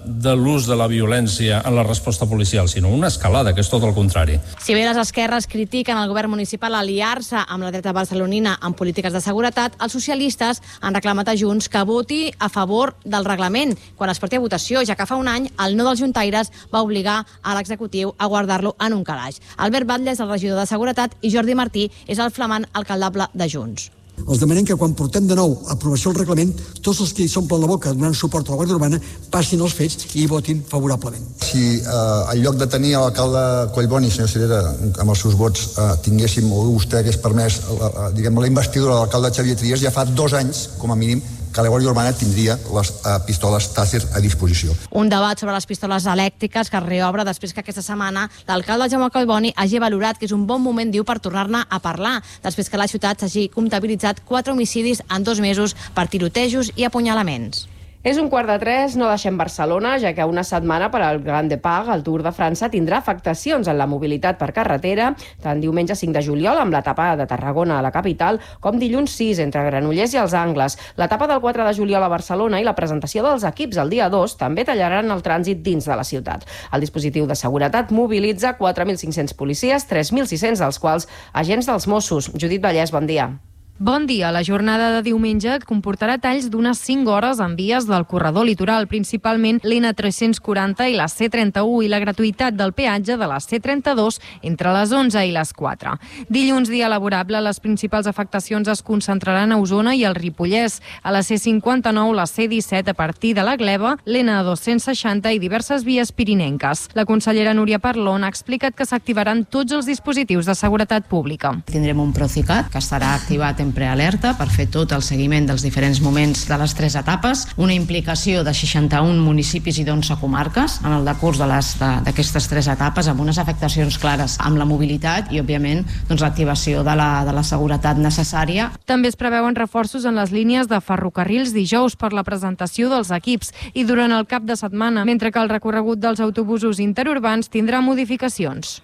de l'ús de la violència en la resposta policial, sinó una escalada, que és tot el contrari. Si bé les esquerres critiquen al govern municipal aliar-se amb la dreta barcelonina en polítiques de seguretat, els socialistes han reclamat a Junts que voti a favor del reglament quan es porti a votació, ja que fa un any el no dels juntaires va obligar a l'executiu a guardar-lo en un calaix. Albert Batlle és el regidor de Seguretat i Jordi Martí és el flamant alcaldable de Junts. Els demanem que quan portem de nou a aprovació el reglament, tots els que hi s'omplen la boca donant suport a la Guàrdia Urbana passin els fets i hi votin favorablement. Si en lloc de tenir l'alcalde Collboni, senyor Cirera, amb els seus vots tinguéssim, o vostè hagués permès la investidura de l'alcalde Xavier Trias, ja fa 2 anys, com a mínim, que la Guàrdia Urbana tindria les pistoles Taser a disposició. Un debat sobre les pistoles elèctriques que es reobre després que aquesta setmana l'alcalde Jaume Collboni hagi valorat que és un bon moment, diu, per tornar-ne a parlar, després que la ciutat s'hagi comptabilitzat 4 homicidis en 2 mesos per tirotejos i apunyalaments. És 2:45, no deixem Barcelona, ja que una setmana per al Grand Depart, el Tour de França, tindrà afectacions en la mobilitat per carretera, tant diumenge 5 de juliol amb l'etapa de Tarragona a la capital, com dilluns 6 entre Granollers i els Angles. L'etapa del 4 de juliol a Barcelona i la presentació dels equips el dia 2 també tallaran el trànsit dins de la ciutat. El dispositiu de seguretat mobilitza 4.500 policies, 3.600 dels quals agents dels Mossos. Judit Vallès, bon dia. Bon dia. La jornada de diumenge comportarà talls d'unes 5 hores en vies del corredor litoral, principalment l'N340 i la C31 i la gratuïtat del peatge de la C32 entre les 11 i les 4. Dilluns, dia laborable, les principals afectacions es concentraran a Osona i al Ripollès, a la C59, la C17 a partir de la Gleva, l'N260 i diverses vies pirinenques. La consellera Núria Parlon ha explicat que s'activaran tots els dispositius de seguretat pública. Tindrem un Procicat que estarà activat en prealerta per fer tot el seguiment dels diferents moments de les 3 etapes, una implicació de 61 municipis i d'11 comarques en el decurs d'aquestes 3 etapes, amb unes afectacions clares amb la mobilitat i, òbviament, l'activació de la seguretat necessària. També es preveuen reforços en les línies de ferrocarrils dijous per la presentació dels equips i durant el cap de setmana, mentre que el recorregut dels autobusos interurbans tindrà modificacions.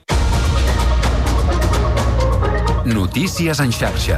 Notícies en xarxa.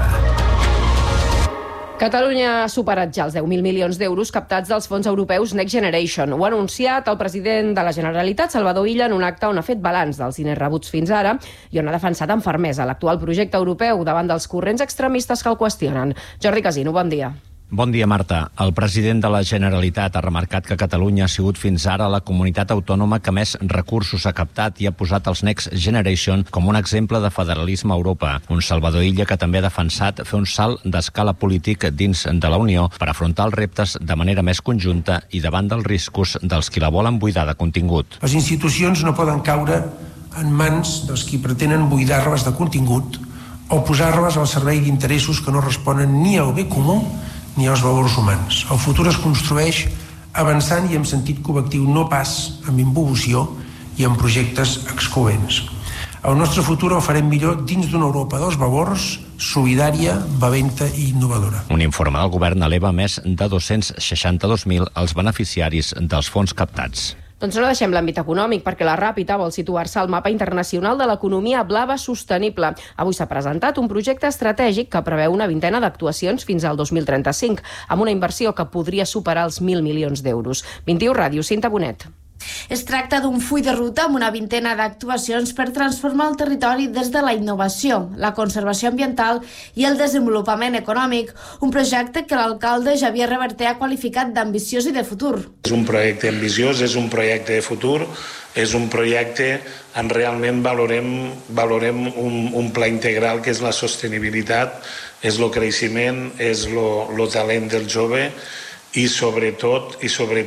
Catalunya ha superat ja els 10.000 milions d'euros captats dels fons europeus Next Generation. Ho ha anunciat el president de la Generalitat, Salvador Illa, en un acte on ha fet balanç dels diners rebuts fins ara i on ha defensat amb fermesa l'actual projecte europeu davant dels corrents extremistes que el qüestionen. Jordi Casino, bon dia. Bon dia, Marta. El president de la Generalitat ha remarcat que Catalunya ha sigut fins ara la comunitat autònoma que més recursos ha captat i ha posat els Next Generation com un exemple de federalisme a Europa. Un Salvador Illa que també ha defensat fer un salt d'escala polític dins de la Unió per afrontar els reptes de manera més conjunta i davant dels riscos dels qui la volen buidar de contingut. Les institucions no poden caure en mans dels qui pretenen buidar-les de contingut o posar-les al servei d'interessos que no responen ni al bé comú ni als valors humans. El futur es construeix avançant i amb sentit col·lectiu, no pas amb involució i amb projectes excloents. El nostre futur el farem millor dins d'una Europa dels valors, solidària, valenta i innovadora. Un informe del govern eleva més de 262.000 els beneficiaris dels fons captats. Doncs no deixem l'àmbit econòmic, perquè la Ràpita vol situar-se al mapa internacional de l'economia blava sostenible. Avui s'ha presentat un projecte estratègic que preveu una vintena d'actuacions fins al 2035, amb una inversió que podria superar els 1.000 milions d'euros. 21 Ràdio, Cinta Bonet. Es tracta d'un full de ruta amb una vintena d'actuacions per transformar el territori des de la innovació, la conservació ambiental i el desenvolupament econòmic, un projecte que l'alcalde Javier Reverter ha qualificat d'ambiciós i de futur. És un projecte ambiciós, és un projecte de futur, és un projecte on realment valorem un pla integral que és la sostenibilitat, és el creixement, és el talent del jove, i sobretot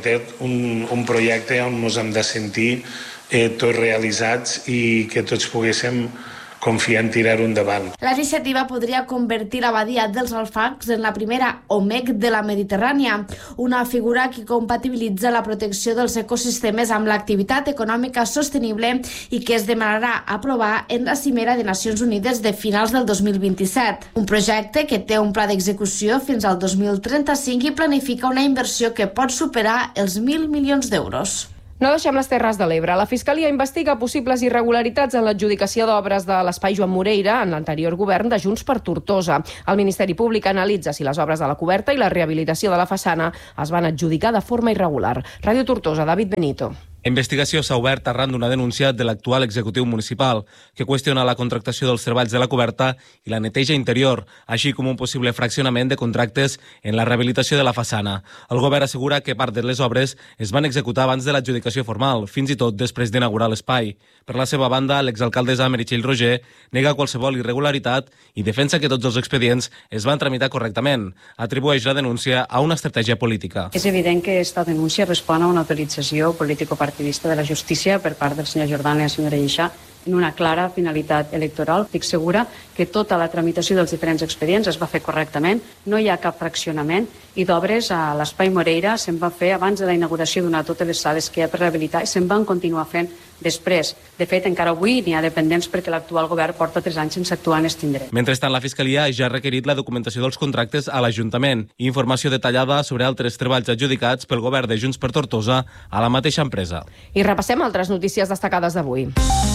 un projecte on ens hem de sentir tots realitzats i que tots poguéssim confiar en tirar-ho endavant. La iniciativa podria convertir la badia dels Alfacs en la primera OMEC de la Mediterrània, una figura que compatibilitza la protecció dels ecosistemes amb l'activitat econòmica sostenible i que es demanarà aprovar en la Cimera de Nacions Unides de finals del 2027. Un projecte que té un pla d'execució fins al 2035 i planifica una inversió que pot superar els 1.000 milions d'euros. No deixem les Terres de l'Ebre. La Fiscalia investiga possibles irregularitats en l'adjudicació d'obres de l'Espai Joan Moreira en l'anterior govern de Junts per Tortosa. El Ministeri Públic analitza si les obres de la coberta i la rehabilitació de la façana es van adjudicar de forma irregular. Ràdio Tortosa, David Benito. La investigació s'ha obert arran d'una denúncia de l'actual executiu municipal, que qüestiona la contractació dels treballs de la coberta i la neteja interior, així com un possible fraccionament de contractes en la rehabilitació de la façana. El govern assegura que part de les obres es van executar abans de l'adjudicació formal, fins i tot després d'inaugurar l'espai. Per la seva banda, l'exalcaldessa Meritxell Roger nega qualsevol irregularitat i defensa que tots els expedients es van tramitar correctament. Atribueix la denúncia a una estratègia política. És evident que aquesta denúncia respon a una utilització político-partidista de la justícia per part del senyor Jordan i la senyora Lleixà en una clara finalitat electoral. Estic segura que tota la tramitació dels diferents expedients es va fer correctament, no hi ha cap fraccionament i d'obres a l'Espai Moreira se'n va fer abans de la inauguració d'una totes les sales que hi ha per rehabilitar i se'n van continuar fent després. De fet, encara avui n'hi ha dependents perquè l'actual govern porta 3 anys sense actuar en aquest indret. Mentrestant, la Fiscalia ja ha requerit la documentació dels contractes a l'Ajuntament i informació detallada sobre altres treballs adjudicats pel govern de Junts per Tortosa a la mateixa empresa. I repassem altres notícies destacades d'avui.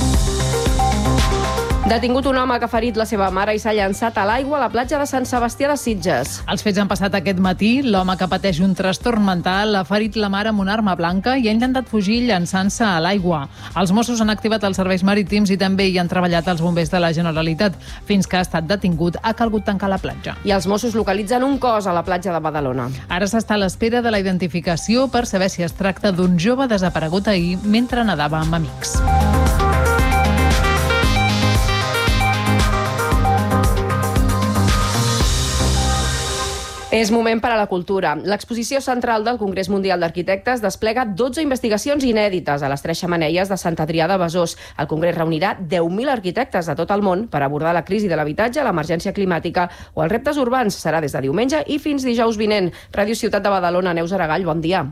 Detingut un home que ha ferit la seva mare i s'ha llançat a l'aigua a la platja de Sant Sebastià de Sitges. Els fets han passat aquest matí. L'home que pateix un trastorn mental ha ferit la mare amb una arma blanca i ha intentat fugir llançant-se a l'aigua. Els Mossos han activat els serveis marítims i també hi han treballat els bombers de la Generalitat. Fins que ha estat detingut, ha calgut tancar la platja. I els Mossos localitzen un cos a la platja de Badalona. Ara s'està a l'espera de la identificació per saber si es tracta d'un jove desaparegut ahir mentre nedava amb amics. És moment per a la cultura. L'exposició central del Congrés Mundial d'Arquitectes desplega 12 investigacions inèdites a les 3 xemeneies de Sant Adrià de Besòs. El Congrés reunirà 10.000 arquitectes de tot el món per abordar la crisi de l'habitatge, l'emergència climàtica o els reptes urbans. Serà des de diumenge i fins dijous vinent. Ràdio Ciutat de Badalona, Neus Aragall, bon dia.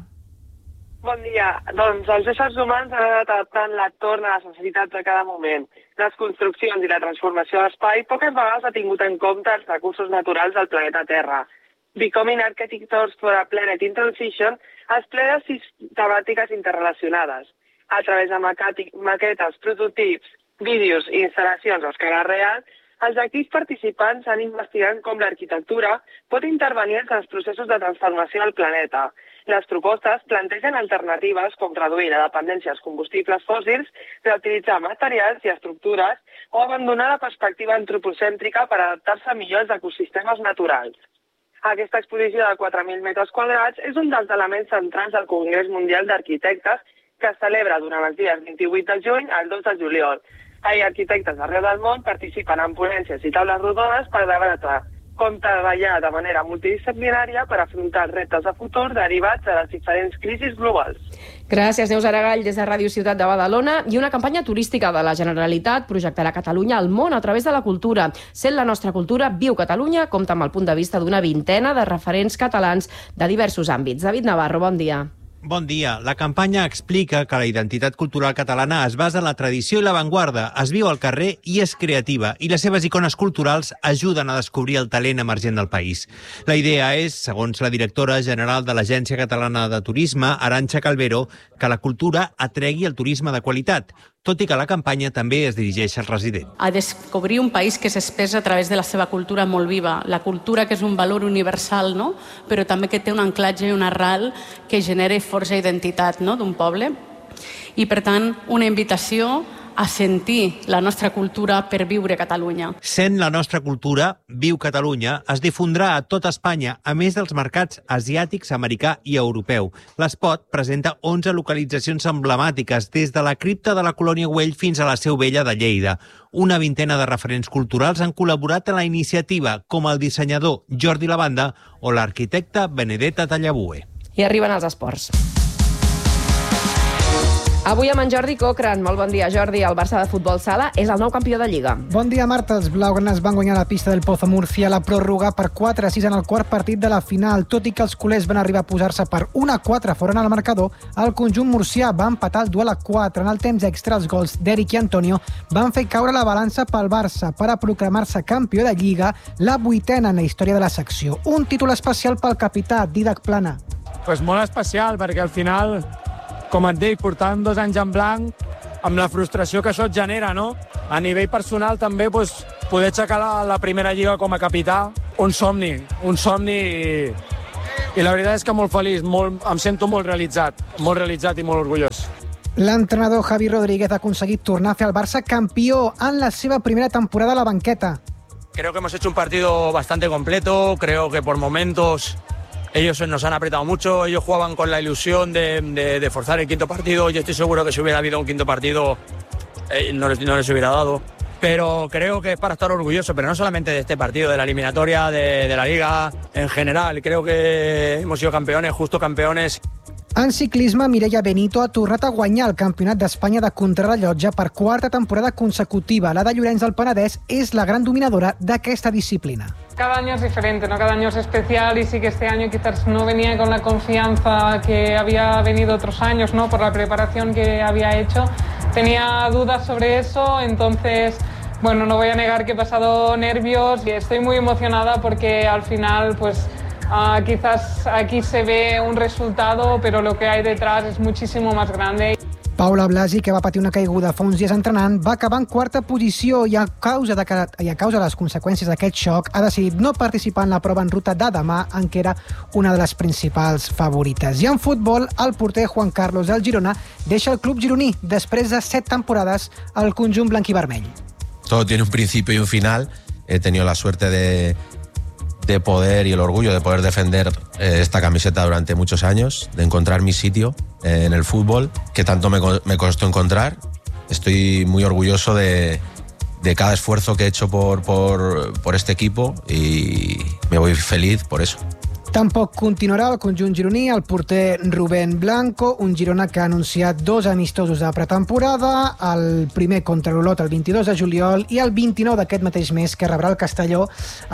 Bon dia. Doncs els éssers humans han anat adaptant l'entorn a les necessitats de cada moment. Les construccions i la transformació de l'espai poques vegades ha tingut en compte els recursos naturals del planeta Terra. Becoming Architectures for a Planet in Transition explica 6 temàtiques interrelacionades. A través de maquetes, prototips, vídeos i instal·lacions a escala real, els actius participants han investigat com l'arquitectura pot intervenir en els processos de transformació del planeta. Les propostes plantegen alternatives com reduir la dependència als combustibles fòssils, reutilitzar materials i estructures o abandonar la perspectiva antropocèntrica per adaptar-se millor als ecosistemes naturals. Aquesta exposició de 4.000 metres quadrats és un dels elements centrals del Congrés Mundial d'Arquitectes que es celebra durant els dies 28 de juny al 2 de juliol. Hi arquitectes d'arreu del món participen en ponències i taules rodones per debatre com treballar de manera multidisciplinària per afrontar els reptes de futur derivats de les diferents crisis globals. Gràcies, Neus Aragall, des de Ràdio Ciutat de Badalona. I una campanya turística de la Generalitat projectarà Catalunya al món a través de la cultura. Sent la nostra cultura, Viu Catalunya compta amb el punt de vista d'una vintena de referents catalans de diversos àmbits. David Navarro, bon dia. Bon dia. La campanya explica que la identitat cultural catalana es basa en la tradició i l'avantguarda, es viu al carrer i és creativa, i les seves icones culturals ajuden a descobrir el talent emergent del país. La idea és, segons la directora general de l'Agència Catalana de Turisme, Arantxa Calvero, que la cultura atregui el turisme de qualitat, tot i que la campanya també es dirigeix al resident. A descobrir un país que s'expressa a través de la seva cultura molt viva, la cultura que és un valor universal, no? Però també que té un anclatge i una arrel que genera força identitat, no? D'un poble. I, per tant, una invitació a sentir la nostra cultura per viure a Catalunya. Sent la nostra cultura, Viu Catalunya, es difondrà a tot Espanya, a més dels mercats asiàtics, americà i europeu. L'Espot presenta 11 localitzacions emblemàtiques, des de la cripta de la Colònia Güell fins a la Seu Vella de Lleida. Una vintena de referents culturals han col·laborat en la iniciativa, com el dissenyador Jordi Lavanda o l'arquitecte Benedetta Tallabue. I arriben els esports. Avui amb en Jordi Cochran. Molt bon dia, Jordi. El Barça de futbol sala és el nou campió de Lliga. Bon dia, Marta. Els blaugranes van guanyar la pista del Pozo Murcia a la pròrroga per 4-6 en el quart partit de la final. Tot i que els culers van arribar a posar-se per 1-4 fora en el marcador, el conjunt murcià va empatar el duel a 4. En el temps extra, els gols d'Eric i Antonio van fer caure la balança pel Barça per a proclamar-se campió de Lliga, la 8a en la història de la secció. Un títol especial pel capità, Dídac Plana. Pues molt especial, perquè al final com et dic, portant 2 anys en blanc, amb la frustració que això et genera, no? A nivell personal també poder aixecar la primera lliga com a capità, un somni i la veritat és que molt feliç, em sento molt realitzat i molt orgullós. L'entrenador Javi Rodríguez ha aconseguit tornar a fer el Barça campió en la seva primera temporada a la banqueta. Creo que hemos hecho un partido bastante completo, creo que por momentos ellos nos han apretado mucho, ellos jugaban con la ilusión de forzar el quinto partido, yo estoy seguro que si hubiera habido un quinto partido no les hubiera dado, pero creo que es para estar orgulloso, pero no solamente de este partido, de la eliminatoria, de la Liga en general, creo que hemos sido campeones, justo campeones. En ciclisme, Mireia Benito ha tornat a guanyar el Campionat d'Espanya de contrarellotge per 4ª temporada consecutiva. La de Llorenç del Penedès és la gran dominadora d'aquesta disciplina. Cada año es diferente, ¿no? Cada año es especial y sí que este año quizás no venía con la confianza que había venido otros años, ¿no? Por la preparación que había hecho. Tenía dudas sobre eso, entonces, bueno, no voy a negar que he pasado nervios y estoy muy emocionada porque al final, pues, quizás aquí se ve un resultado, pero lo que hay detrás es muchísimo más grande. Paula Blasi, que va patir una caiguda fa uns dies entrenant, va acabar en 4ª posició i a causa de les conseqüències d'aquest xoc ha decidit no participar en la prova en ruta de demà, en què era una de les principals favorites. I en futbol, el porter Juan Carlos del Girona deixa el club gironí després de 7 temporades al conjunt blanquivermell. Todo tiene un principio y un final. He tenido la suerte de poder y el orgullo de poder defender esta camiseta durante muchos años, de encontrar mi sitio en el fútbol, que tanto me costó encontrar. Estoy muy orgulloso de cada esfuerzo que he hecho por este equipo y me voy feliz por eso. Tampoc continuarà el conjunt gironí el porter Rubén Blanco, un Girona que ha anunciat 2 amistosos de pretemporada, el primer contra l'Olot el 22 de juliol i el 29 d'aquest mateix mes que rebrà el Castelló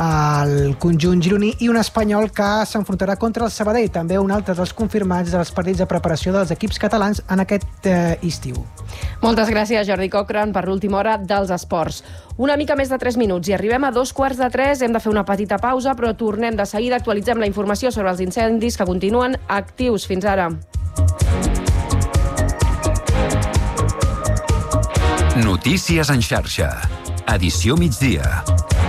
al conjunt gironí, i un espanyol que s'enfrontarà contra el Sabadell, també un altre dels confirmats dels partits de preparació dels equips catalans en aquest estiu. Moltes gràcies, Jordi Cochran, per l'última hora dels esports. Una mica més de 3 minuts i arribem a 2:15. Hem de fer una petita pausa, però tornem de seguida. Actualitzem la informació sobre els incendis que continuen actius. Fins ara. Notícies en xarxa. Edició migdia.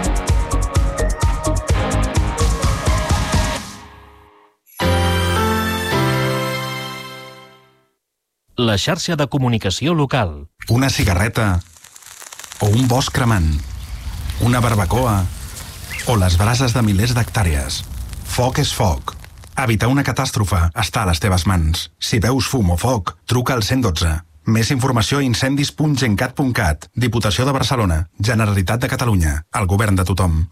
La xarxa de comunicació local. Una cigarreta o un bosc cremant, una barbacoa o les brases de milers d'hectàrees. Foc és foc. Evitar una catàstrofe està a les teves mans. Si veus fum o foc, truca al 112. Més informació a incendis.gencat.cat. Diputació de Barcelona. Generalitat de Catalunya. El govern de tothom.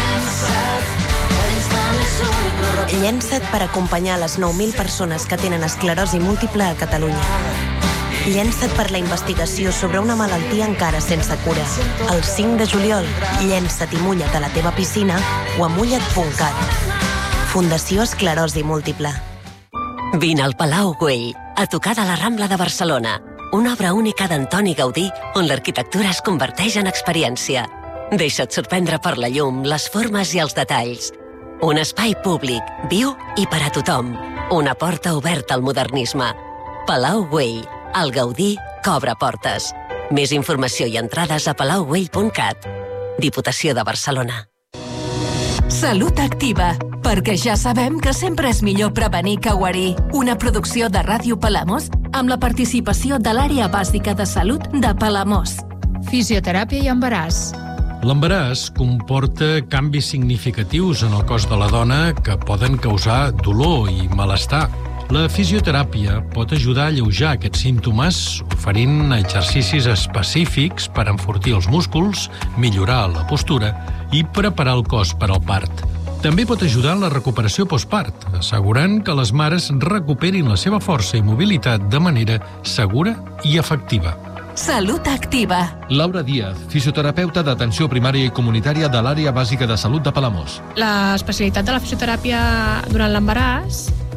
Llença't per acompanyar les 9.000 persones que tenen esclerosi múltiple a Catalunya. Llença't per la investigació sobre una malaltia encara sense cura. El 5 de juliol, llença't i mulla't a la teva piscina o a mulla't.cat. Fundació Esclerosi Múltiple. Vine al Palau Güell, a tocar de la Rambla de Barcelona. Una obra única d'Antoni Gaudí, on l'arquitectura es converteix en experiència. Deixa't sorprendre per la llum, les formes i els detalls. Un espai públic, viu i per a tothom. Una porta oberta al modernisme. Palau Güell, el Gaudí que obre portes. Més informació i entrades a palaugüell.cat. Diputació de Barcelona. Salut Activa, perquè ja sabem que sempre és millor prevenir que guarir. Una producció de Ràdio Palamós amb la participació de l'àrea bàsica de salut de Palamós. Fisioteràpia i embaràs. L'embaràs comporta canvis significatius en el cos de la dona que poden causar dolor i malestar. La fisioteràpia pot ajudar a alleujar aquests símptomes oferint exercicis específics per enfortir els músculs, millorar la postura i preparar el cos per al part. També pot ajudar en la recuperació postpart, assegurant que les mares recuperin la seva força i mobilitat de manera segura i efectiva. Salut Activa. Laura Díaz, fisioterapeuta d'atenció primària i comunitària de l'àrea bàsica de salut de Palamós. L'especialitat de la fisioteràpia durant l'embaràs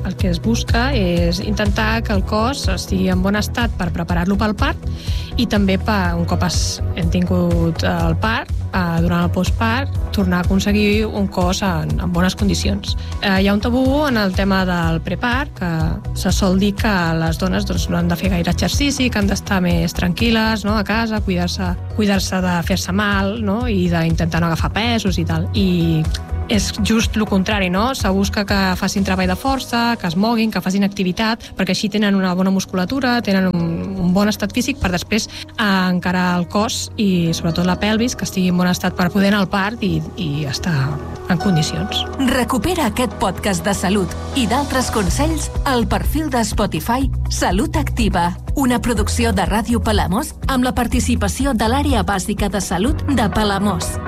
el que es busca és intentar que el cos estigui en bon estat per preparar-lo pel part i també un cop hem tingut el part, durant el postpart, tornar a aconseguir un cos en bones condicions. Hi ha un tabú en el tema del prepart, que se sol dir que les dones no han de fer gaire exercici, que han d'estar més tranquil·les a casa, cuidar-se de fer-se mal i d'intentar no agafar pesos i tal. I és just el contrari, se busca que facin treball de força, que es moguin, que facin activitat, perquè així tenen una bona musculatura, tenen un bon estat físic per després encarar el cos i sobretot la pelvis, que estigui en bon estat per poder anar al part i estar en condicions. Recupera aquest podcast de salut i d'altres consells al perfil de Spotify Salut Activa, una producció de Ràdio Palamós amb la participació de l'Àrea Bàsica de Salut de Palamós.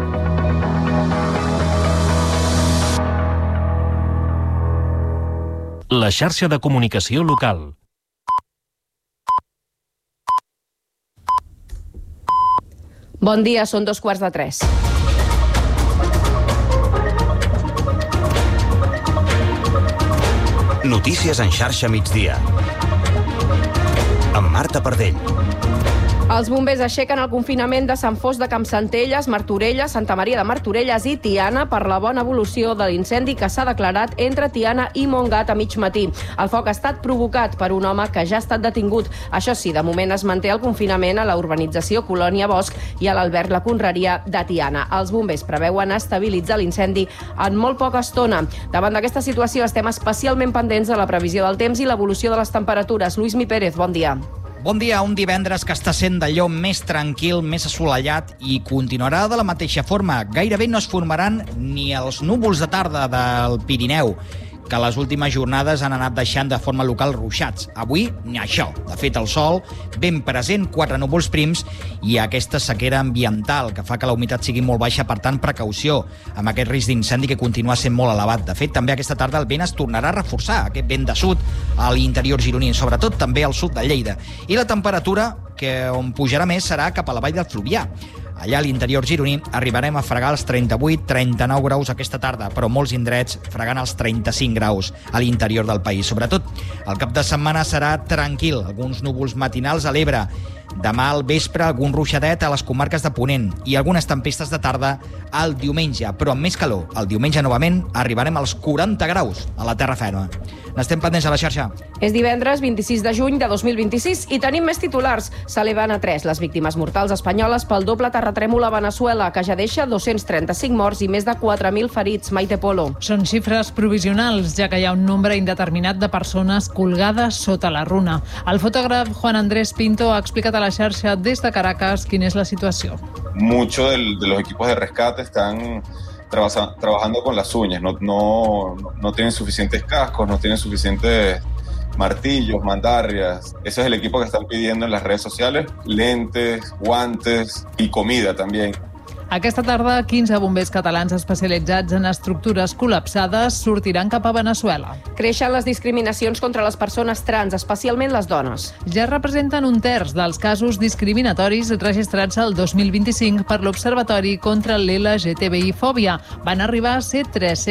La xarxa de comunicació local. Bon dia, són 2:15. Notícies en xarxa migdia. Amb Marta Pardell. Els bombers aixequen el confinament de Sant Fost de Campsentelles, Martorelles, Santa Maria de Martorelles i Tiana per la bona evolució de l'incendi que s'ha declarat entre Tiana i Montgat a mig matí. El foc ha estat provocat per un home que ja ha estat detingut. Això sí, de moment es manté el confinament a la urbanització Colònia Bosch i a l'Albert La Conreria de Tiana. Els bombers preveuen estabilitzar l'incendi en molt poca estona. Davant d'aquesta situació estem especialment pendents de la previsió del temps i l'evolució de les temperatures. Luismi Pérez, bon dia. Bon dia, un divendres que està sent d'allò més tranquil, més assolellat i continuarà de la mateixa forma. Gairebé no es formaran ni els núvols de tarda del Pirineu, que les últimes jornades han anat deixant de forma local ruixats. Avui, ni això. De fet, el sol ben present, 4 núvols prims i aquesta sequera ambiental que fa que la humitat sigui molt baixa, per tant, precaució amb aquest risc d'incendi que continua sent molt elevat. De fet, també aquesta tarda el vent es tornarà a reforçar, aquest vent de sud a l'interior gironí, sobretot també al sud de Lleida. I la temperatura, que on pujarà més, serà cap a la vall del Fluvià. Allà a l'interior gironí arribarem a fregar els 38-39 graus aquesta tarda, però molts indrets fregant els 35 graus a l'interior del país. Sobretot, el cap de setmana serà tranquil, alguns núvols matinals a l'Ebre, demà al vespre algun ruixadet a les comarques de Ponent i algunes tempestes de tarda al diumenge, però amb més calor. El diumenge novament arribarem als 40 graus a la terra ferma. N'estem pendents a la xarxa. És divendres 26 de juny de 2026 i tenim més titulars. S'eleven a 3 les víctimes mortals espanyoles pel doble terratrèmol a Venezuela, que ja deixa 235 morts i més de 4.000 ferits. Maite Polo. Són xifres provisionals, ja que hi ha un nombre indeterminat de persones colgades sota la runa. El fotògraf Juan Andrés Pinto ha explicat a la xarxa des de Caracas quina és la situació. Muchos de los equipos de rescate están trabajando con las uñas, no tienen suficientes cascos, no tienen suficientes martillos, mandarrias. Ese es el equipo que están pidiendo en las redes sociales, lentes, guantes y comida también. Aquesta tarda, 15 bombers catalans especialitzats en estructures col·lapsades sortiran cap a Venezuela. Creixen les discriminacions contra les persones trans, especialment les dones. Ja representen un terç dels casos discriminatoris registrats el 2025 per l'Observatori contra l'LGTBI-fòbia. Van arribar a ser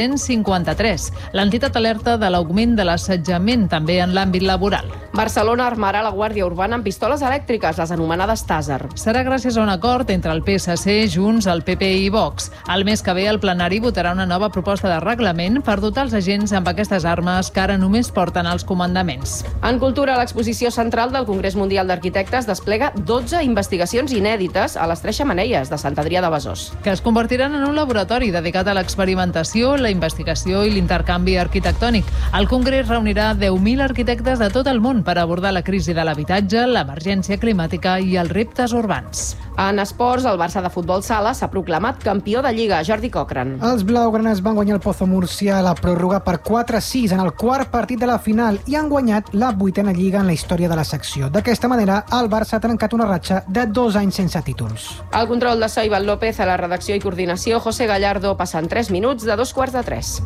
353. L'entitat alerta de l'augment de l'assetjament també en l'àmbit laboral. Barcelona armarà la Guàrdia Urbana amb pistoles elèctriques, les anomenades Taser. Serà gràcies a un acord entre el PSC, Junts, el PP i Vox. El mes que ve el plenari votarà una nova proposta de reglament per dotar els agents amb aquestes armes que ara només porten als comandaments. En cultura, l'exposició central del Congrés Mundial d'Arquitectes desplega 12 investigacions inèdites a les 3 xemeneies de Sant Adrià de Besòs. Que es convertiran en un laboratori dedicat a l'experimentació, la investigació i l'intercanvi arquitectònic. El Congrés reunirà 10.000 arquitectes de tot el món per abordar la crisi de l'habitatge, l'emergència climàtica i els reptes urbans. En esports, el Barça de futbol sala s'ha proclamat campió de Lliga. Jordi Cochran. Els blaugranes van guanyar el Pozo Múrcia a la pròrroga per 4-6 en el quart partit de la final i han guanyat la 8a Lliga en la història de la secció. D'aquesta manera, el Barça ha trencat una ratxa de 2 anys sense títols. Al control de so, Ivan López, a la redacció i coordinació, José Gallardo, passant 3 minuts de 2:45.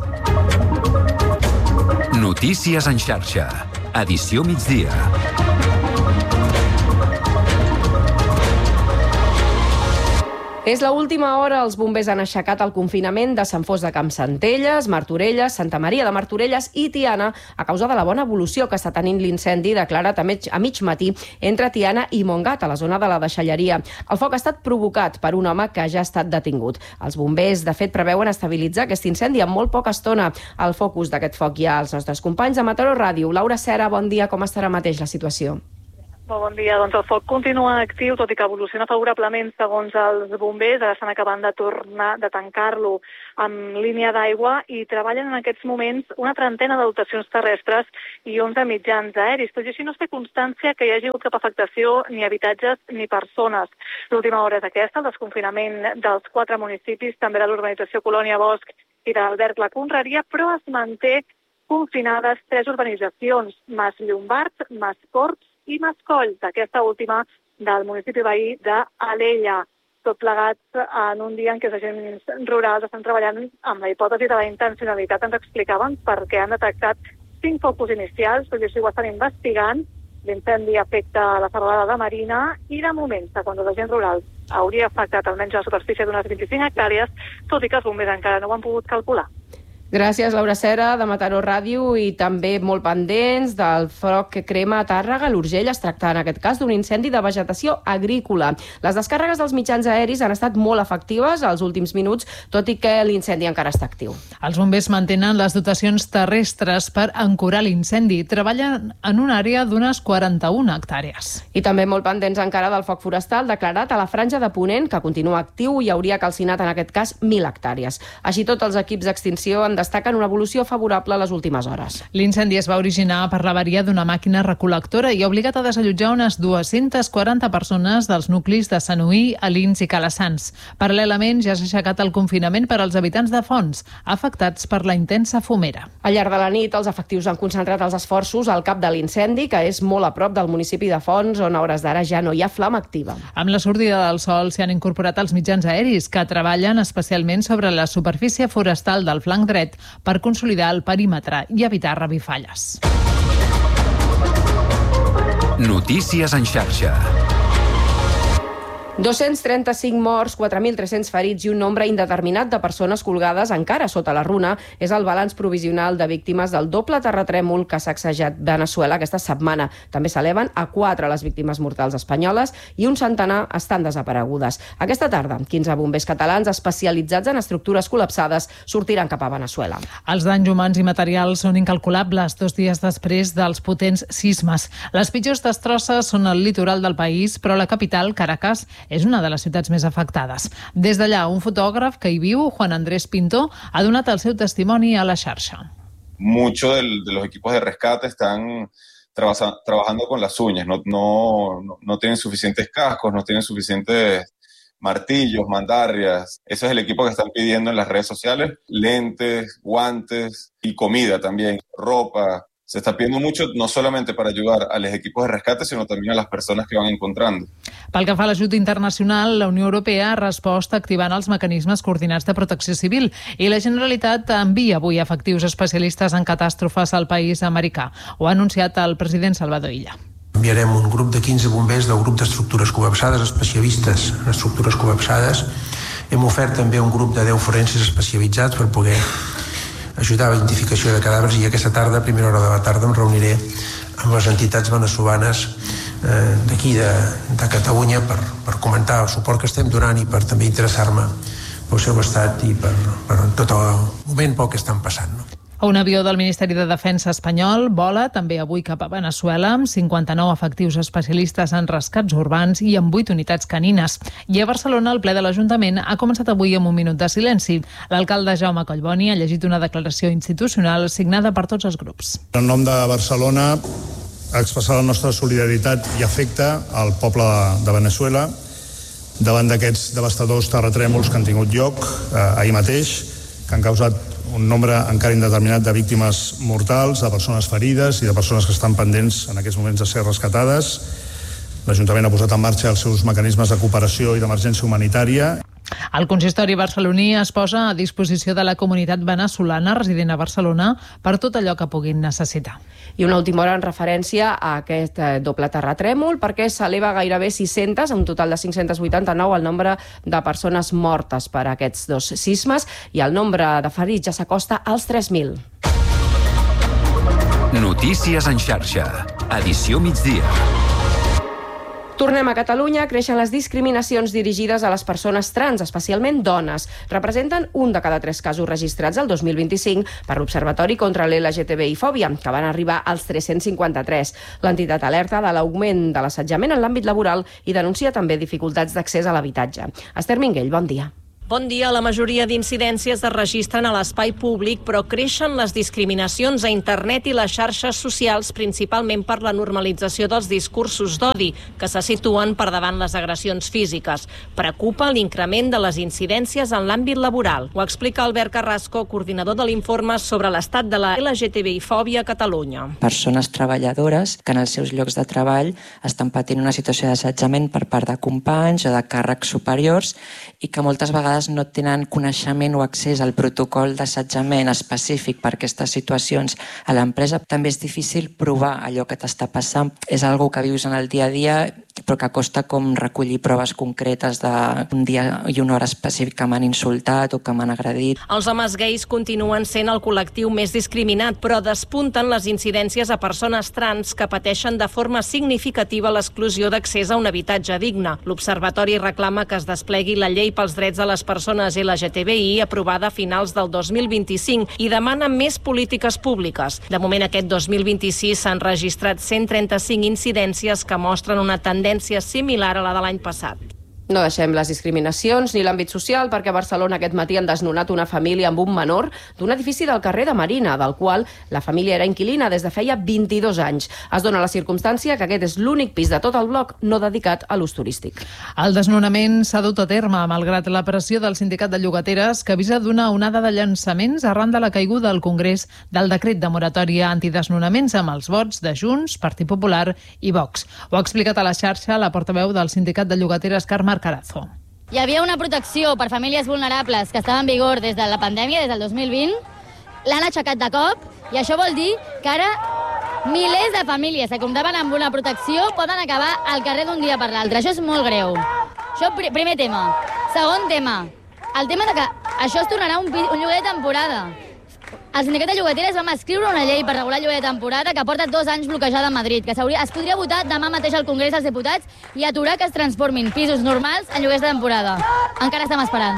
Notícies en xarxa. Edició migdia. És l'última hora. Els bombers han aixecat el confinament de Sant Fost de Campsentelles, Martorelles, Santa Maria de Martorelles i Tiana a causa de la bona evolució que està tenint l'incendi declarat a mig matí entre Tiana i Montgat, a la zona de la deixalleria. El foc ha estat provocat per un home que ja ha estat detingut. Els bombers, de fet, preveuen estabilitzar aquest incendi en molt poca estona. Al focus d'aquest foc hi ha els nostres companys de Mataró Ràdio. Laura Cera, bon dia. Com estarà mateix la situació? Molt bon dia. Doncs el foc continua actiu, tot i que evoluciona favorablement segons els bombers. Ara estan acabant de tancar-lo amb línia d'aigua i treballen en aquests moments una trentena de dotacions terrestres i 11 mitjans aeris. Tot i així no es té constància que hi hagi hagut cap afectació ni habitatges ni persones. L'última hora és aquesta, el desconfinament dels 4 municipis, també de l'urbanització Colònia Bosch i d'Albert la Conreria, però es manté confinades 3 urbanitzacions, Mas Llombard, Mas Corts i Mascoll, d'aquesta última del municipi veí d'Alella. Tot plegat en un dia en què els agents rurals estan treballant amb la hipòtesi de la intencionalitat. Ens explicaven perquè han detectat 5 focus inicials, tot i així ho estan investigant. L'incendi afecta la serralada de Marina i de moment, segons els agents rurals, hauria afectat almenys la superfície d'unes 25 hectàrees, tot i que els bombers encara no ho han pogut calcular. Gràcies, Laura Cera, de Mataró Ràdio, i també molt pendents del foc que crema a Tàrrega. L'Urgell es tracta, en aquest cas, d'un incendi de vegetació agrícola. Les descàrregues dels mitjans aeris han estat molt efectives als últims minuts, tot i que l'incendi encara està actiu. Els bombers mantenen les dotacions terrestres per ancorar l'incendi. Treballen en una àrea d'unes 41 hectàrees. I també molt pendents encara del foc forestal declarat a la franja de Ponent, que continua actiu i hauria calcinat, en aquest cas, 1.000 hectàrees. Així tot, els equips d'extinció han destaquen una evolució favorable a les últimes hores. L'incendi es va originar per l'avaria d'una màquina recol·lectora i ha obligat a desallotjar unes 240 persones dels nuclis de Sanuí, Alins i Calassans. Paral·lelament, ja s'ha aixecat el confinament per als habitants de Fonts, afectats per la intensa fumera. Al llarg de la nit, els efectius han concentrat els esforços al cap de l'incendi, que és molt a prop del municipi de Fonts, on a hores d'ara ja no hi ha flama activa. Amb la sortida del sol s'hi han incorporat els mitjans aeris, que treballen especialment sobre la superfície forestal del flanc dret per consolidar el perímetre i evitar revifalles. Notícies en xarxa. 235 morts, 4.300 ferits i un nombre indeterminat de persones colgades encara sota la runa és el balanç provisional de víctimes del doble terratrèmol que ha sacsejat Veneçuela aquesta setmana. També s'eleven a 4 les víctimes mortals espanyoles i un centenar estan desaparegudes. Aquesta tarda, 15 bombers catalans especialitzats en estructures col·lapsades sortiran cap a Veneçuela. Els danys humans i materials són incalculables 2 dies després dels potents sismes. Les pitjors destrosses són al litoral del país, però la capital, Caracas, és una de les ciutats més afectades. Des d'allà, un fotògraf que hi viu, Juan Andrés Pinto, ha donat el seu testimoni a la xarxa. Muchos de los equipos de rescate están trabajando con las uñas. No tienen suficientes cascos, no tienen suficientes martillos, mandarrias. Ese es el equipo que están pidiendo en las redes sociales. Lentes, guantes y comida también, ropa. Se está pidiendo mucho, no solamente para ayudar a los equipos de rescate, sino también a las personas que van encontrando. Pel que fa a l'ajut internacional, la Unió Europea ha respost activant els mecanismes coordinats de protecció civil i la Generalitat envia avui efectius especialistes en catàstrofes al país americà. Ho ha anunciat el president Salvador Illa. Enviarem un grup de 15 bombers del grup d'estructures col·lapsades, especialistes en estructures col·lapsades. Hem ofert també un grup de 10 forenses especialitzats per poder ajudar a la identificació de cadàvers i aquesta tarda, a primera hora de la tarda, em reuniré amb les entitats veneçolanes d'aquí de Catalunya per comentar el suport que estem donant i per també interessar-me pel seu estat i per tot el moment pel que estan passant. Un avió del Ministeri de Defensa espanyol vola també avui cap a Veneçuela amb 59 efectius especialistes en rescats urbans i amb 8 unitats canines. I a Barcelona el ple de l'Ajuntament ha començat avui amb un minut de silenci. L'alcalde Jaume Collboni ha llegit una declaració institucional signada per tots els grups. En nom de Barcelona, expressar la nostra solidaritat i afecte al poble de Veneçuela davant d'aquests devastadors terratrèmols que han tingut lloc ahir mateix, que han causat un nombre encara indeterminat de víctimes mortals, de persones ferides i de persones que estan pendents en aquests moments de ser rescatades. L'Ajuntament ha posat en marxa els seus mecanismes de cooperació i d'emergència humanitària. El consistori barceloní es posa a disposició de la comunitat veneçolana resident a Barcelona per tot allò que puguin necessitar. I una última hora en referència a aquest doble terratrèmol, perquè s'eleva gairebé 600, un total de 589, el nombre de persones mortes per aquests dos sismes, i el nombre de ferits ja s'acosta als 3.000. Notícies en xarxa. Edició migdia. Tornem a Catalunya. Creixen les discriminacions dirigides a les persones trans, especialment dones. Representen 1 de cada 3 casos registrats el 2025 per l'Observatori contra l'LGTBI-fòbia, que van arribar als 353. L'entitat alerta de l'augment de l'assetjament en l'àmbit laboral i denuncia també dificultats d'accés a l'habitatge. Esther Minguell, bon dia. Bon dia. La majoria d'incidències es registren a l'espai públic, però creixen les discriminacions a internet i les xarxes socials, principalment per la normalització dels discursos d'odi, que se situen per davant les agressions físiques. Preocupa l'increment de les incidències en l'àmbit laboral. Ho explica Albert Carrasco, coordinador de l'informe sobre l'estat de la LGTBI-fòbia a Catalunya. Persones treballadores que en els seus llocs de treball estan patint una situació d'assetjament per part de companys o de càrrecs superiors i que moltes vegades no tenen coneixement o accés al protocol d'assetjament específic per aquestes situacions a l'empresa. També és difícil provar allò que t'està passant. És algo que vius en el dia a dia, però que costa com recollir proves concretes d'un dia i una hora específic que m'han insultat o que m'han agredit. Els homes gais continuen sent el col·lectiu més discriminat, però despunten les incidències a persones trans que pateixen de forma significativa l'exclusió d'accés a un habitatge digne. L'Observatori reclama que es desplegui la llei pels drets de les persones LGTBI aprovada a finals del 2025 i demana més polítiques públiques. De moment, aquest 2026 s'han registrat 135 incidències que mostren una tendència similar a la de l'any passat. No deixem les discriminacions ni l'àmbit social, perquè a Barcelona aquest matí han desnonat una família amb un menor d'un edifici del carrer de Marina, del qual la família era inquilina des de feia 22 anys. Es dona la circumstància que aquest és l'únic pis de tot el bloc no dedicat a l'ús turístic. El desnonament s'ha dut a terme, malgrat la pressió del sindicat de llogateres, que avisa d'una onada de llançaments arran de la caiguda al Congrés del decret de moratòria antidesnonaments amb els vots de Junts, Partit Popular i Vox. Ho ha explicat a la xarxa la portaveu del sindicat de llogateres, Carme Carazo. Hi havia una protecció per famílies vulnerables que estava en vigor des de la pandèmia, des del 2020, l'han aixecat de cop i això vol dir que ara milers de famílies que comptaven amb una protecció poden acabar al carrer d'un dia per l'altre. Això és molt greu. Això, primer tema. Segon tema, el tema de que això es tornarà un lloguer de temporada. El sindicat de llogateres vam escriure una llei per regular el lloguer de temporada que porta 2 anys bloquejada a Madrid, que es podria votar demà mateix al Congrés dels Diputats i aturar que es transformin pisos normals en lloguers de temporada. Encara estem esperant.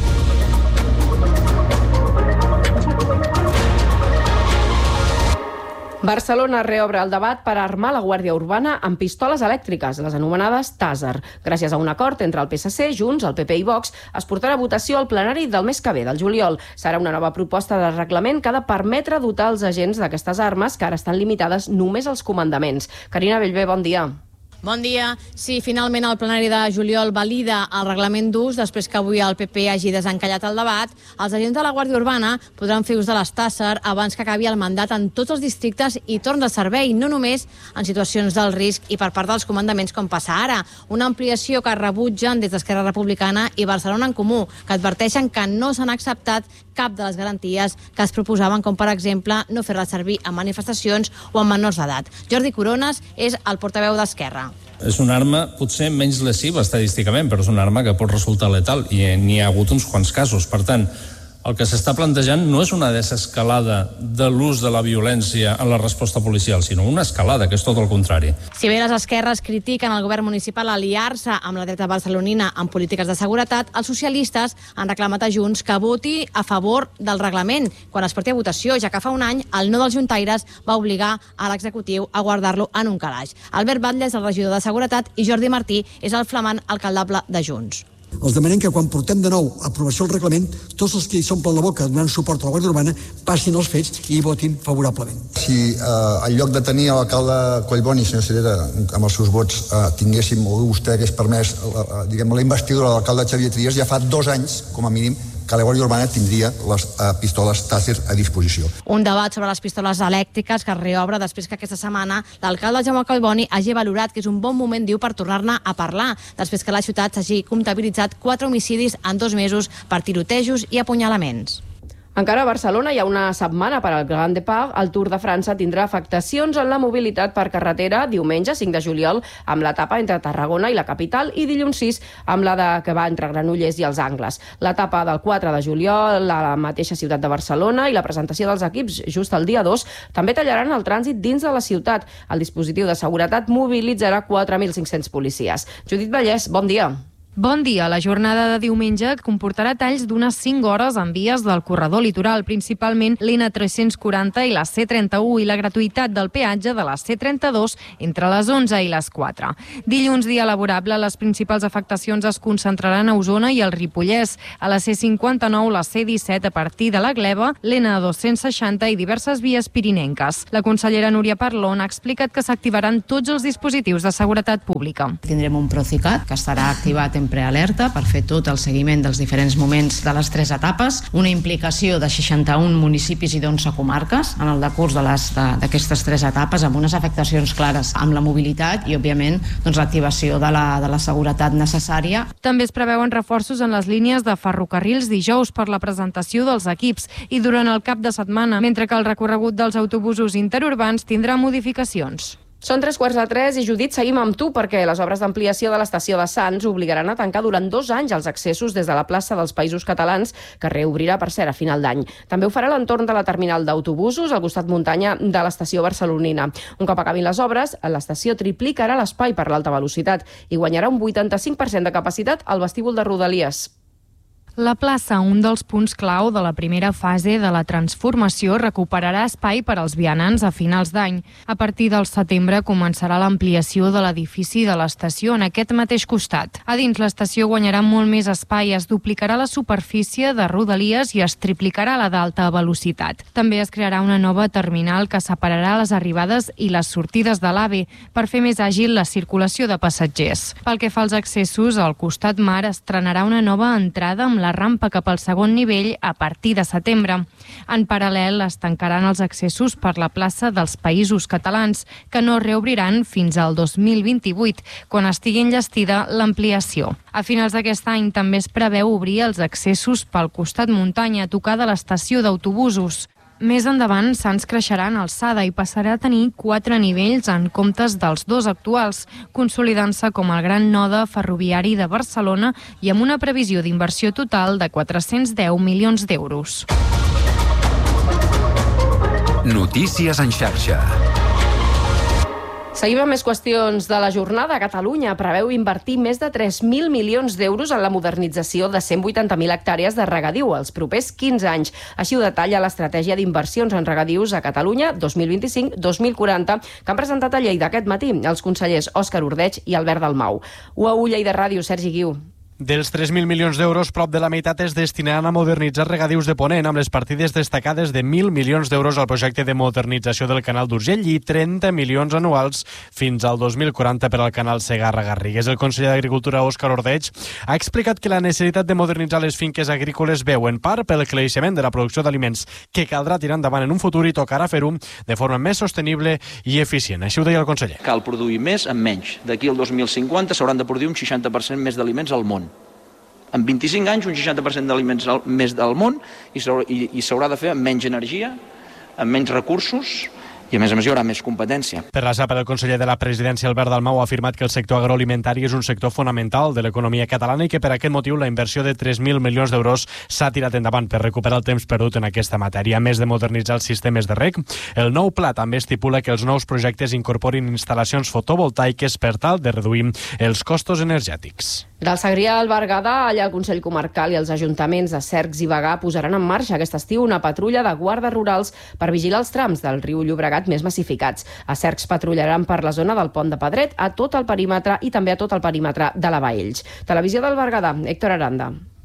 Barcelona reobre el debat per armar la Guàrdia Urbana amb pistoles elèctriques, les anomenades Taser. Gràcies a un acord entre el PSC, Junts, el PP i Vox, es portarà a votació al plenari del mes que ve, del juliol. Serà una nova proposta de reglament que ha de permetre dotar els agents d'aquestes armes, que ara estan limitades només als comandaments. Carina Bellver, bon dia. Bon dia. Sí, finalment el plenari de juliol valida el reglament d'ús després que avui el PP hagi desencallat el debat. Els agents de la Guàrdia Urbana podran fer ús de les Taser abans que acabi el mandat en tots els districtes i torn de servei, no només en situacions del risc i per part dels comandaments com passa ara. Una ampliació que rebutgen des d'Esquerra Republicana i Barcelona en Comú, que adverteixen que no s'han acceptat cap de les garanties que es proposaven, com per exemple no fer-la servir en manifestacions o en menors d'edat. Jordi Corones és el portaveu d'Esquerra. És una arma potser menys lesiva estadísticament, però és una arma que pot resultar letal i n'hi ha hagut uns quants casos. Per tant, el que s'està plantejant no és una desescalada de l'ús de la violència en la resposta policial, sinó una escalada, que és tot el contrari. Si bé les esquerres critiquen el govern municipal aliar-se amb la dreta barcelonina en polítiques de seguretat, els socialistes han reclamat a Junts que voti a favor del reglament quan es porti a votació, ja que fa un any el no dels juntaires va obligar a l'executiu a guardar-lo en un calaix. Albert Batlle és el regidor de Seguretat i Jordi Martí és el flamant alcaldable de Junts. Els demanem que quan portem de nou a aprovació del reglament, tots els que hi s'omplen la boca donant suport a la Guàrdia Urbana passin els fets i hi votin favorablement. Si en lloc de tenir l'alcalde Collboni, senyor Cirera, amb els seus vots, tinguéssim, o vostè hagués permès, diguem, la investidura de l'alcalde Xavier Trias, ja fa 2 anys, com a mínim, que la Guàrdia Urbana tindria les pistoles Taser a disposició. Un debat sobre les pistoles elèctriques que es reobre després que aquesta setmana l'alcalde Jaume Collboni hagi valorat que és un bon moment, diu, per tornar-ne a parlar, després que la ciutat s'hagi comptabilitzat 4 homicidis en 2 mesos per tirotejos i apunyalaments. Encara a Barcelona hi ha una setmana per al Grand Départ. El Tour de França tindrà afectacions en la mobilitat per carretera diumenge 5 de juliol amb l'etapa entre Tarragona i la capital i dilluns 6 amb la que va entre Granollers i els Angles. L'etapa del 4 de juliol a la mateixa ciutat de Barcelona i la presentació dels equips just el dia 2 també tallaran el trànsit dins de la ciutat. El dispositiu de seguretat mobilitzarà 4.500 policies. Judit Vallès, bon dia. Bon dia. La jornada de diumenge comportarà talls d'unes 5 hores en vies del corredor litoral, principalment l'N340 i la C31 i la gratuïtat del peatge de la C32 entre les 11 i les 4. Dilluns, dia laborable, les principals afectacions es concentraran a Osona i al Ripollès, a la C59, la C17 a partir de la Gleva, l'N260 i diverses vies pirinenques. La consellera Núria Parlon ha explicat que s'activaran tots els dispositius de seguretat pública. Tindrem un Procicat que estarà activat en prealerta per fer tot el seguiment dels diferents moments de les 3 etapes, una implicació de 61 municipis i d'11 comarques en el decurs d'aquestes 3 etapes, amb unes afectacions clares amb la mobilitat i, òbviament, l'activació de la seguretat necessària. També es preveuen reforços en les línies de ferrocarrils dijous per la presentació dels equips i durant el cap de setmana, mentre que el recorregut dels autobusos interurbans tindrà modificacions. Són 3:15 i, Judit, seguim amb tu perquè les obres d'ampliació de l'estació de Sants obligaran a tancar durant 2 anys els accessos des de la plaça dels Països Catalans, que reobrirà, per cert, a final d'any. També ho farà a l'entorn de la terminal d'autobusos, al costat muntanya de l'estació barcelonina. Un cop acabin les obres, l'estació triplicarà l'espai per l'alta velocitat i guanyarà un 85% de capacitat al vestíbul de Rodalies. La plaça, un dels punts clau de la primera fase de la transformació, recuperarà espai per als vianants a finals d'any. A partir del setembre començarà l'ampliació de l'edifici de l'estació en aquest mateix costat. A dins, l'estació guanyarà molt més espai, es duplicarà la superfície de Rodalies i es triplicarà la d'alta velocitat. També es crearà una nova terminal que separarà les arribades i les sortides de l'AVE per fer més àgil la circulació de passatgers. Pel que fa als accessos, al costat mar estrenarà una nova entrada amb la rampa cap al segon nivell a partir de setembre. En paral·lel, es tancaran els accessos per la plaça dels Països Catalans, que no reobriran fins al 2028, quan estigui enllestida l'ampliació. A finals d'aquest any també es preveu obrir els accessos pel costat muntanya a tocar de l'estació d'autobusos. Més endavant, Sants creixerà en alçada i passarà a tenir 4 nivells en comptes dels 2 actuals, consolidant-se com el gran node ferroviari de Barcelona i amb una previsió d'inversió total de 410 milions d'euros. Notícies en xarxa. Seguim amb més qüestions de la jornada. Catalunya preveu invertir més de 3.000 milions d'euros en la modernització de 180.000 hectàrees de regadiu els propers 15 anys. Així ho detalla l'estratègia d'inversions en regadius a Catalunya 2025-2040 que han presentat a Lleida aquest matí els consellers Òscar Ordeig i Albert Dalmau. UAU Lleida Ràdio, Sergi Guiu. Dels 3.000 milions d'euros, prop de la meitat es destinaran a modernitzar regadius de Ponent, amb les partides destacades de 1.000 milions d'euros al projecte de modernització del canal d'Urgell i 30 milions anuals fins al 2040 per al canal Segarra-Garrigues. El conseller d'Agricultura, Òscar Ordeig, ha explicat que la necessitat de modernitzar les finques agrícoles veu en part pel creixement de la producció d'aliments que caldrà tirar endavant en un futur i tocarà fer-ho de forma més sostenible i eficient. Així ho deia el conseller. Cal produir més amb menys. D'aquí al 2050 s'hauran de produir un 60% més d'aliments al món. En 25 anys, un 60% d'aliments més del món i s'haurà de fer amb menys energia, amb menys recursos i, a més, hi haurà més competència. Per la SAP, el conseller de la Presidència, Albert Dalmau, ha afirmat que el sector agroalimentari és un sector fonamental de l'economia catalana i que per aquest motiu la inversió de 3.000 milions d'euros s'ha tirat endavant per recuperar el temps perdut en aquesta matèria. A més de modernitzar els sistemes de reg, el nou pla també estipula que els nous projectes incorporin instal·lacions fotovoltaiques per tal de reduir els costos energètics. Del Segrià al Berguedà, allà el Consell Comarcal i els ajuntaments de Cercs i Bagà posaran en marxa aquest estiu una patrulla de guardes rurals per vigilar els trams del riu Llobregat més massificats. A Cercs patrullaran per la zona del Pont de Pedret, a tot el perímetre i també a tot el perímetre de la Baells. Televisió del Berguedà, Héctor Aranda.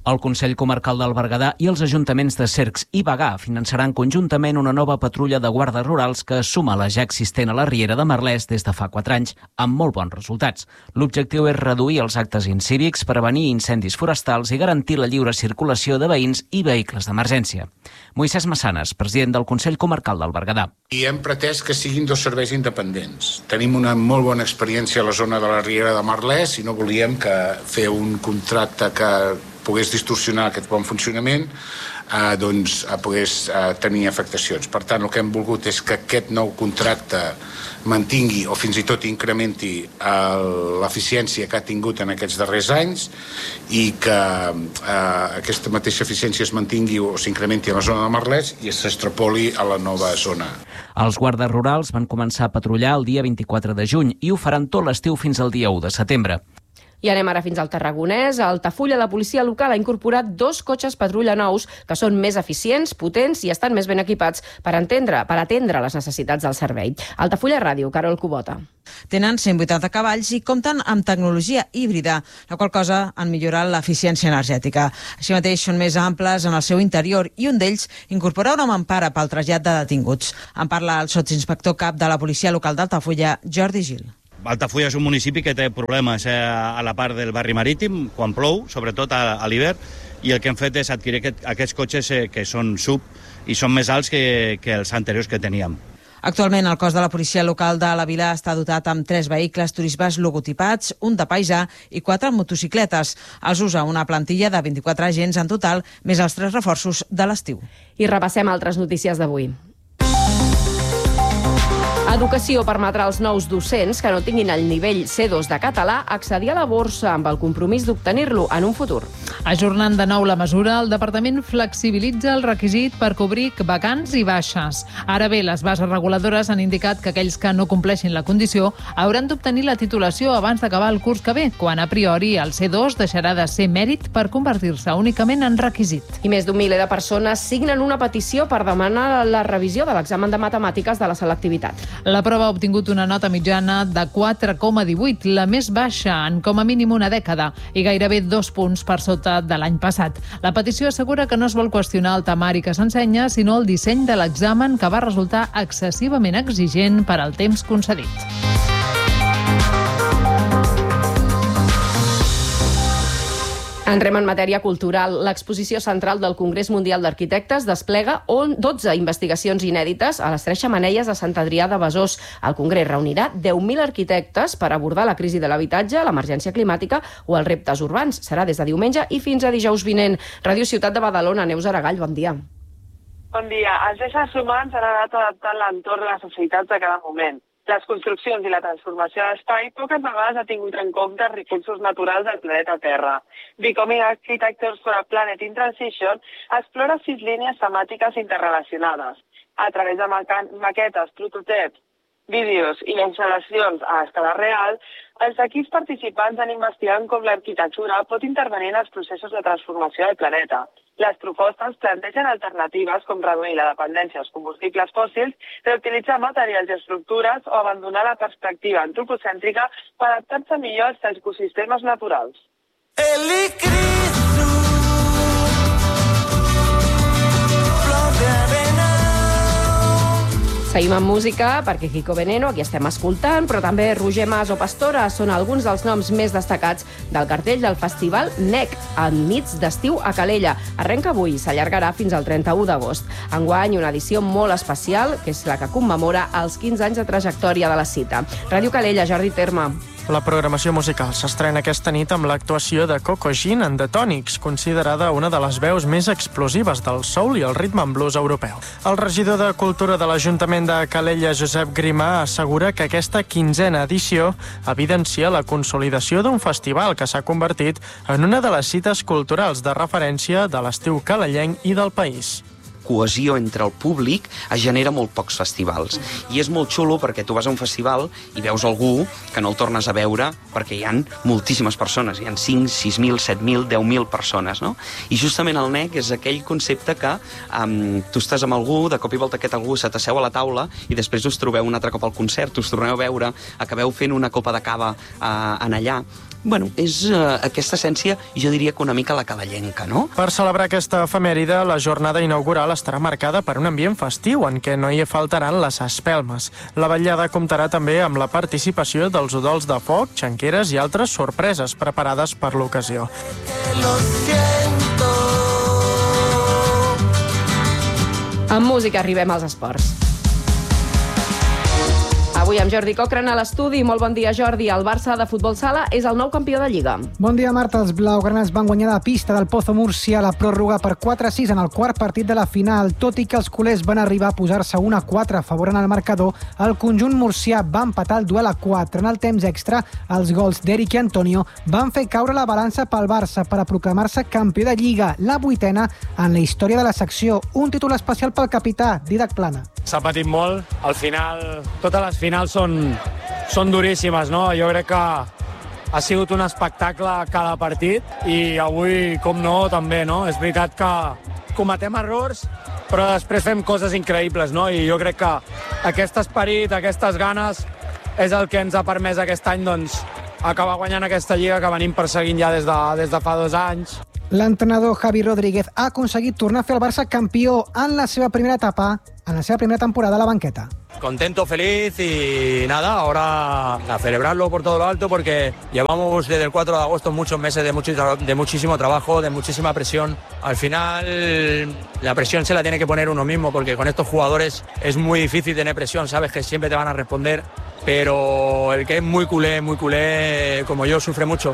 El Consell Comarcal del Berguedà i els ajuntaments de Cercs i Bagà finançaran conjuntament una nova patrulla de guardes rurals que suma la ja existent a la Riera de Merlès des de fa 4 anys, amb molt bons resultats. L'objectiu és reduir els actes incívics, prevenir incendis forestals i garantir la lliure circulació de veïns i vehicles d'emergència. Moisès Massanes, president del Consell Comarcal del Berguedà. I hem pretès que siguin 2 serveis independents. Tenim una molt bona experiència a la zona de la Riera de Merlès i no volíem fer un contracte que pogués distorsionar aquest bon funcionament, pogués tenir afectacions. Per tant, el que hem volgut és que aquest nou contracte mantingui o fins i tot incrementi l'eficiència que ha tingut en aquests darrers anys i que aquesta mateixa eficiència es mantingui o s'incrementi a la zona de Merlès i s'extrapoli a la nova zona. Els guardes rurals van començar a patrullar el dia 24 de juny i ho faran tot l'estiu fins al dia 1 de setembre. I anem ara fins al Tarragonès. A Altafulla, la policia local ha incorporat 2 cotxes patrulla nous que són més eficients, potents i estan més ben equipats per atendre les necessitats del servei. Altafulla Ràdio, Carol Cubota. Tenen 180 cavalls i compten amb tecnologia híbrida, la qual cosa han millorat l'eficiència energètica. Així mateix són més amples en el seu interior i un d'ells incorpora una mampara pel trasllat de detinguts. En parla el sotsinspector cap de la policia local d'Altafulla, Jordi Gil. Altafulla és un municipi que té problemes a la part del barri marítim, quan plou, sobretot a l'hivern, i el que hem fet és adquirir aquests cotxes que són sub i són més alts que els anteriors que teníem. Actualment, el cos de la policia local de la vila està dotat amb 3 vehicles turismes logotipats, un de paisà i 4 motocicletes. Els usa una plantilla de 24 agents en total, més els 3 reforços de l'estiu. I repassem altres notícies d'avui. Educació permetrà als nous docents que no tinguin el nivell C2 de català accedir a la borsa amb el compromís d'obtenir-lo en un futur. Ajornant de nou la mesura, el Departament flexibilitza el requisit per cobrir vacants i baixes. Ara bé, les bases reguladores han indicat que aquells que no compleixin la condició hauran d'obtenir la titulació abans d'acabar el curs que ve, quan a priori el C2 deixarà de ser mèrit per convertir-se únicament en requisit. I més d'un miler de persones signen una petició per demanar la revisió de l'examen de matemàtiques de la selectivitat. La prova ha obtingut una nota mitjana de 4,18, la més baixa en com a mínim una dècada, i gairebé 2 punts per sota de l'any passat. La petició assegura que no es vol qüestionar el temari que s'ensenya, sinó el disseny de l'examen, que va resultar excessivament exigent per al temps concedit. Entrem en matèria cultural. L'exposició central del Congrés Mundial d'Arquitectes desplega 12 investigacions inèdites a les 3 xemeneies de Sant Adrià de Besòs. El Congrés reunirà 10.000 arquitectes per abordar la crisi de l'habitatge, l'emergència climàtica o els reptes urbans. Serà des de diumenge i fins a dijous vinent. Ràdio Ciutat de Badalona, Neus Aragall, bon dia. Bon dia. Els éssers humans han anat adaptant l'entorn a les necessitats de cada moment. Les construccions i la transformació de l'espai poques vegades ha tingut en compte els recursos naturals del planeta Terra. Becoming Architectures for a Planet in Transition explora 6 línies temàtiques interrelacionades. A través de maquetes, prototips, vídeos i instal·lacions a escala real, els equips participants han investigat com l'arquitectura pot intervenir en els processos de transformació del planeta. Les propostes plantegen alternatives com reduir la dependència als combustibles fòssils, reutilitzar materials i estructures o abandonar la perspectiva antropocèntrica per adaptar-se millor als ecosistemes naturals. Seguim amb música, perquè Kiko Veneno, aquí estem escoltant, però també Roger Mas o Pastora són alguns dels noms més destacats del cartell del Festival NEC, enmig d'estiu a Calella. Arrenca avui i s'allargarà fins al 31 d'agost. Enguany, una edició molt especial, que és la que commemora els 15 anys de trajectòria de la cita. Ràdio Calella, Jordi Terme. La programació musical s'estrena aquesta nit amb l'actuació de Coco Jean and the Tonics, considerada una de les veus més explosives del soul i el rhythm and blues europeu. El regidor de Cultura de l'Ajuntament de Calella, Josep Grimà, assegura que aquesta 15a edició evidencia la consolidació d'un festival que s'ha convertit en una de les cites culturals de referència de l'estiu calellenc i del país. Cohesió entre el públic es genera molt pocs festivals. I és molt xulo perquè tu vas a un festival i veus algú que no el tornes a veure perquè hi ha moltíssimes persones, hi ha 5, 6.000, 7.000, 10.000 persones, no? I justament el NEC és aquell concepte que tu estàs amb algú, de cop i volta aquest algú se t'asseu a la taula i després us trobeu un altre cop al concert, us torneu a veure, acabeu fent una copa de cava en allà. és aquesta essència, jo diria que una mica la cavallenca, no? Per celebrar aquesta efemèride, la jornada inaugural estarà marcada per un ambient festiu en què no hi faltaran les espelmes. La vetllada comptarà també amb la participació dels udols de foc, xanqueres i altres sorpreses preparades per l'ocasió. Amb música arribem als esports. Avui amb Jordi Cochran a l'estudi. Molt bon dia, Jordi. El Barça de futbol sala és el nou campió de Lliga. Bon dia, Marta. Els blaugranes van guanyar la pista del Pozo Múrcia a la pròrroga per 4-6 en el quart partit de la final. Tot i que els culers van arribar a posar-se 1-4 a favor en el marcador, el conjunt murcià va empatar el duel a 4. En el temps extra, els gols d'Eric i Antonio van fer caure la balança pel Barça per a proclamar-se campió de Lliga, la 8ª en la història de la secció. Un títol especial pel capità, Didac Plana. S'ha patit molt. Al final, totes les finals són duríssimes, no? Jo crec que ha sigut un espectacle cada partit i avui, com no, també, no? És veritat que cometem errors, però després fem coses increïbles, no? I jo crec que aquest esperit, aquestes ganes, és el que ens ha permès aquest any, doncs, acabar guanyant aquesta Lliga que venim perseguint ja des de fa 2 anys. L'entrenador Javi Rodríguez ha aconseguit tornar a fer el Barça campió en la seva primera etapa, en la seva primera temporada a la banqueta. Contento, feliz y nada, ahora a celebrarlo por todo lo alto porque llevamos desde el 4 de agosto muchos meses de muchísimo trabajo, de muchísima presión. Al final la presión se la tiene que poner uno mismo porque con estos jugadores es muy difícil tener presión, sabes que siempre te van a responder, pero el que es muy culé como yo sufre mucho.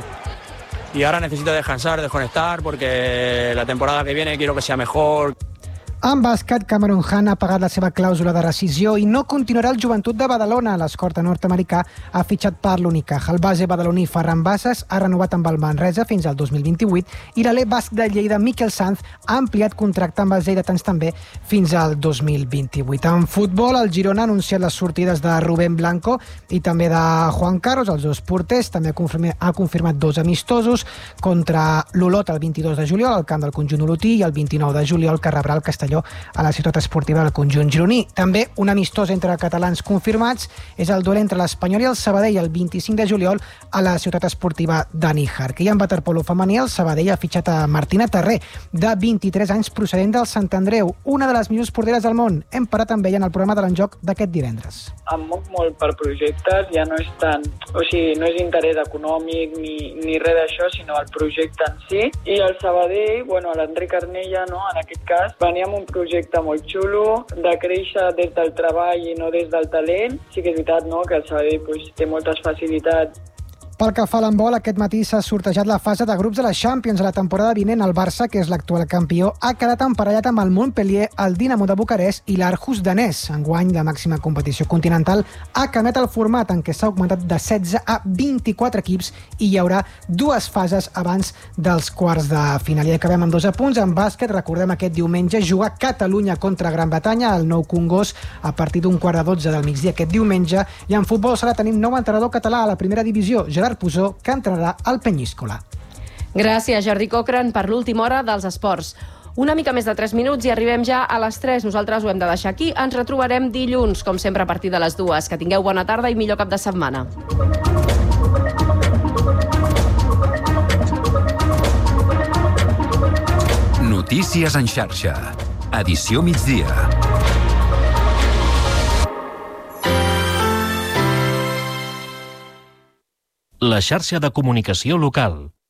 Y ahora necesito descansar, desconectar porque la temporada que viene quiero que sea mejor. En bàsquet, Cameron Hunt ha pagat la seva clàusula de rescisió i no continuarà al Joventut de Badalona. L'escorta nord-americà ha fitxat per l'Unicaja. El base badaloní Ferran Bassas ha renovat amb el Manresa fins al 2028 i l'alè basc de Lleida Miquel Sanz ha ampliat contracte amb els lleidatans també fins al 2028. En futbol, el Girona ha anunciat les sortides de Rubén Blanco i també de Juan Carlos, els dos porters. També ha confirmat 2 amistosos contra l'Olot el 22 de juliol al camp del conjunt olotí i el 29 de juliol que rebrà el Castelló a la ciutat esportiva del conjunt gironí. També un amistós entre catalans confirmats és el duel entre l'Espanyol i el Sabadell el 25 de juliol a la ciutat esportiva de Níjar. Que hi ha en waterpolo femení, el Sabadell ha fitxat a Martina Terré, de 23 anys, procedent del Sant Andreu, una de les millors porteres del món. Hem parat amb ella en el programa de l'Enjoc d'aquest divendres. Em moc molt per projectes, ja no és tant, no és interès econòmic ni res d'això, sinó el projecte en si. I el Sabadell, l'Enric Arnella, no, en aquest cas, venia amb un projecte molt xulo, de créixer des del treball i no des del talent. Sí que és veritat, no, que el Sabadell té moltes facilitats. Pel que fa a l'handbol, aquest matí s'ha sortejat la fase de grups de la Champions. A la temporada vinent, el Barça, que és l'actual campió, ha quedat emparellat amb el Montpellier, el Dinamo de Bucarest i l'Aarhus danès. Enguany, la màxima competició continental ha canviat el format en què s'ha augmentat de 16 a 24 equips i hi haurà 2 fases abans dels quarts de final. I acabem amb 2 apunts. En bàsquet, recordem aquest diumenge, jugar Catalunya contra Gran Bretanya al Nou Congost a partir d'un 11:15 del migdia aquest diumenge. I en futbol sala tenim nou entrenador català a la primera divisió, Gerard Pusó, que entrarà al Penyíscola. Gràcies, Jordi Cochran, per l'última hora dels esports. Una mica més de 3 minuts i arribem ja a les 3. Nosaltres ho hem de deixar aquí. Ens retrobarem dilluns, com sempre, a partir de les 2. Que tingueu bona tarda i millor cap de setmana. Notícies en xarxa. Edició migdia. La xarxa de comunicació local.